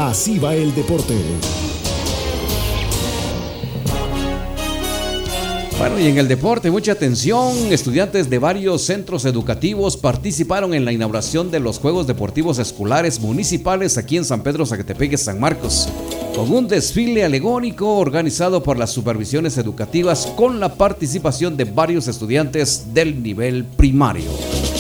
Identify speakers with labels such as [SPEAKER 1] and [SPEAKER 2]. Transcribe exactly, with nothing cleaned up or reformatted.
[SPEAKER 1] Así va el deporte.
[SPEAKER 2] Bueno, y en el deporte, mucha atención. Estudiantes de varios centros educativos participaron en la inauguración de los Juegos Deportivos Escolares Municipales aquí en San Pedro Zacatepec, San Marcos, con un desfile alegórico organizado por las supervisiones educativas con la participación de varios estudiantes del nivel primario.